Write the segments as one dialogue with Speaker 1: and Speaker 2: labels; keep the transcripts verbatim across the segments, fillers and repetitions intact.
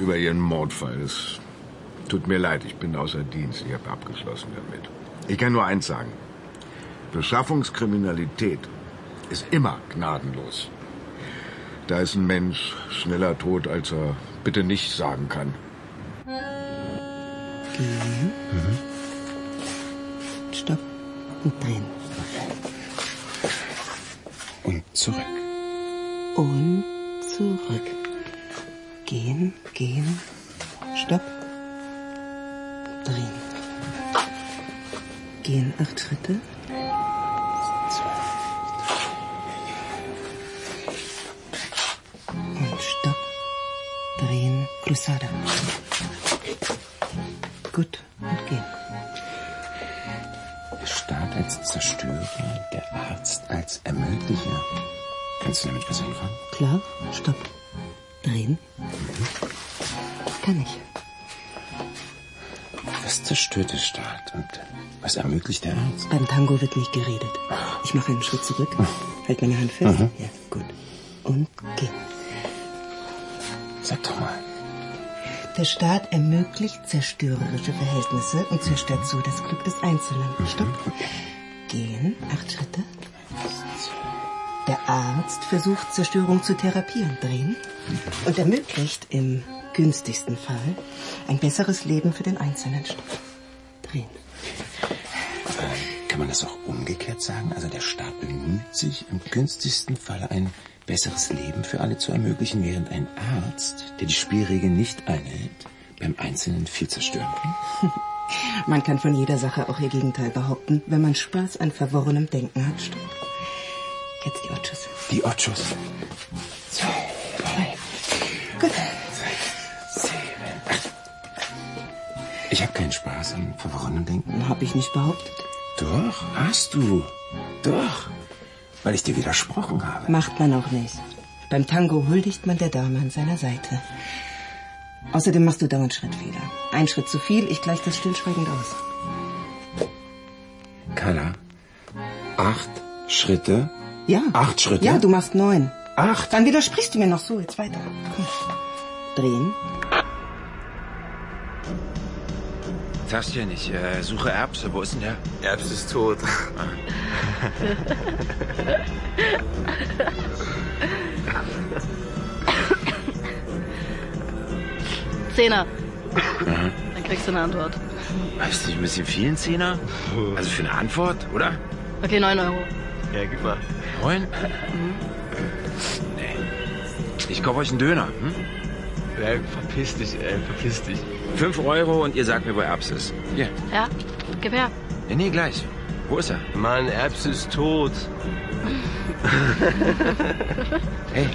Speaker 1: über Ihren Mordfall. Es tut mir leid, ich bin außer Dienst. Ich habe abgeschlossen damit. Ich kann nur eins sagen. Beschaffungskriminalität ist immer gnadenlos. Da ist ein Mensch schneller tot, als er bitte nicht sagen kann.
Speaker 2: Gehen. Mhm. Stopp. Und drehen.
Speaker 3: Und zurück.
Speaker 2: Und zurück. Gehen, gehen. Stopp. Drehen. Gehen acht Schritte. Und stopp. Drehen. Cruzada. Gut. Und gehen.
Speaker 3: Der Staat als Zerstörer, der Arzt als Ermöglicher. Kannst du damit was anfangen?
Speaker 2: Klar. Stopp. Drehen.
Speaker 3: Mhm.
Speaker 2: Kann ich.
Speaker 3: Was zerstört der Staat und was ermöglicht der Arzt?
Speaker 2: Beim Tango wird nicht geredet. Ich mache einen Schritt zurück. Halt meine Hand fest.
Speaker 3: Mhm.
Speaker 2: Ja, gut. Und gehen.
Speaker 3: Sag doch mal.
Speaker 2: Der Staat ermöglicht zerstörerische Verhältnisse und zerstört so das Glück des Einzelnen.
Speaker 3: Mhm.
Speaker 2: Stopp. Gehen. Acht Schritte. Der Arzt versucht, Zerstörung zu therapieren. Drehen. Und ermöglicht im günstigsten Fall ein besseres Leben für den Einzelnen. Stopp. Drehen.
Speaker 3: Äh, kann man das auch umgekehrt sagen? Also der Staat bemüht sich, im günstigsten Falle ein besseres Leben für alle zu ermöglichen, während ein Arzt, der die Spielregeln nicht einhält, beim Einzelnen viel zerstören kann?
Speaker 2: Man kann von jeder Sache auch ihr Gegenteil behaupten, wenn man Spaß an verworrenem Denken hat. Stopp. Jetzt die Ochos.
Speaker 3: Die Ochos. Zwei, drei.
Speaker 2: Gut.
Speaker 3: Ich habe keinen Spaß am verworrenen Denken.
Speaker 2: Hab ich nicht behauptet.
Speaker 3: Doch, hast du. Doch. Weil ich dir widersprochen habe.
Speaker 2: Macht man auch nicht. Beim Tango huldigt man der Dame an seiner Seite. Außerdem machst du dauernd Schrittfehler. Ein Schritt zu viel, ich gleiche das stillschweigend aus.
Speaker 3: Carla, acht Schritte?
Speaker 2: Ja.
Speaker 3: Acht Schritte?
Speaker 2: Ja, du machst neun.
Speaker 3: Acht?
Speaker 2: Dann widersprichst du mir noch so. Jetzt weiter. Komm. Drehen.
Speaker 4: Tastchen, ich äh, suche Erbse. Wo ist denn der?
Speaker 5: Erbse ist tot.
Speaker 6: Zehner.
Speaker 4: Mhm.
Speaker 6: Dann kriegst du eine Antwort.
Speaker 4: Ist nicht ein bisschen viel, ein Zehner? Also für eine Antwort, oder?
Speaker 6: Okay, neun Euro.
Speaker 5: Ja, gib mal.
Speaker 4: Neun?
Speaker 6: Mhm.
Speaker 4: Nee. Ich kaufe euch einen Döner. Hm?
Speaker 5: Ja, verpiss dich, ey, verpiss dich.
Speaker 4: Fünf Euro und ihr sagt mir, wo Erbse ist. Hier.
Speaker 6: Ja, gib her.
Speaker 4: Nee, nee, gleich. Wo ist er?
Speaker 5: Mann, Erbse ist tot.
Speaker 4: Hey.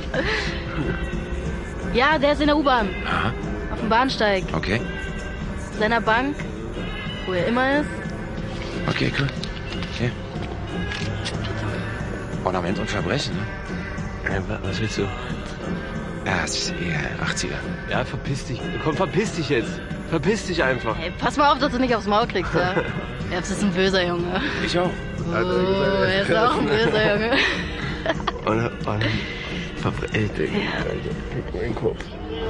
Speaker 6: Ja, der ist in der U-Bahn.
Speaker 4: Aha.
Speaker 6: Auf dem Bahnsteig.
Speaker 4: Okay.
Speaker 6: In seiner Bank, wo er immer ist.
Speaker 4: Okay, cool. Hier. Ornament und Verbrechen, ne?
Speaker 5: Ja, was willst du?
Speaker 4: Ja, es ist eher achtziger.
Speaker 5: Ja, verpiss dich. Komm, verpiss dich jetzt. Verpiss dich einfach.
Speaker 6: Hey, pass mal auf, dass du nicht aufs Maul kriegst, ja? Erbs ist ein böser Junge.
Speaker 4: Ich auch.
Speaker 6: Oh, er ist auch ein böser Junge.
Speaker 5: Und, und, Verbrechen. Ey, Digga, Alter, mein Kopf.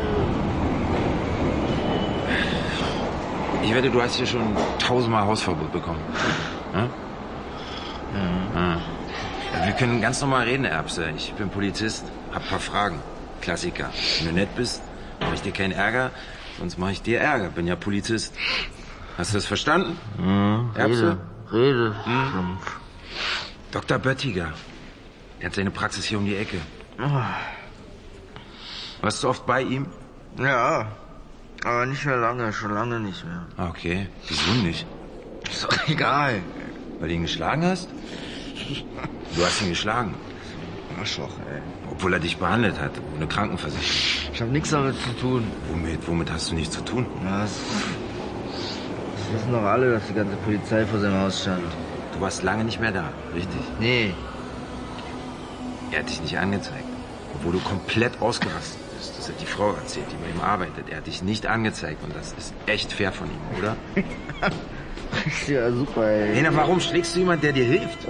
Speaker 4: Ich wette, du hast hier schon tausendmal Hausverbot bekommen. Ja? Ja. Ja. Wir können ganz normal reden, Erbse. Ich bin Polizist, hab ein paar Fragen. Klassiker. Wenn du nett bist, mache ich dir keinen Ärger, sonst mache ich dir Ärger. Bin ja Polizist. Hast du das verstanden?
Speaker 5: Mhm,
Speaker 4: Erbse?
Speaker 5: Rede, Rede.
Speaker 4: Hm? Doktor Böttiger. Er hat seine Praxis hier um die Ecke. Warst du oft bei ihm?
Speaker 5: Ja, aber nicht mehr lange, schon lange nicht mehr.
Speaker 4: Okay. Wieso nicht?
Speaker 5: Ist doch egal.
Speaker 4: Weil du ihn geschlagen hast? Du hast ihn geschlagen.
Speaker 5: Arschloch, ey.
Speaker 4: Obwohl er dich behandelt hat, ohne Krankenversicherung.
Speaker 5: Ich habe nichts damit zu tun.
Speaker 4: Womit, womit hast du nichts zu tun?
Speaker 5: Ja, das, das wissen doch alle, dass die ganze Polizei vor seinem Haus stand.
Speaker 4: Du warst lange nicht mehr da, richtig?
Speaker 5: Nee.
Speaker 4: Er hat dich nicht angezeigt, obwohl du komplett ausgerastet bist. Das hat die Frau erzählt, die bei ihm arbeitet. Er hat dich nicht angezeigt und das ist echt fair von ihm, oder?
Speaker 5: Ja, super, ey.
Speaker 4: Hey, na, warum schlägst du jemanden, der dir hilft?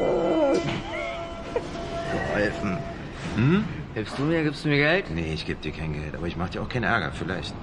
Speaker 5: Helfen.
Speaker 4: Hm?
Speaker 5: Hilfst du mir, gibst du mir Geld?
Speaker 4: Nee, ich geb dir kein Geld, aber ich mach dir auch keinen Ärger, vielleicht.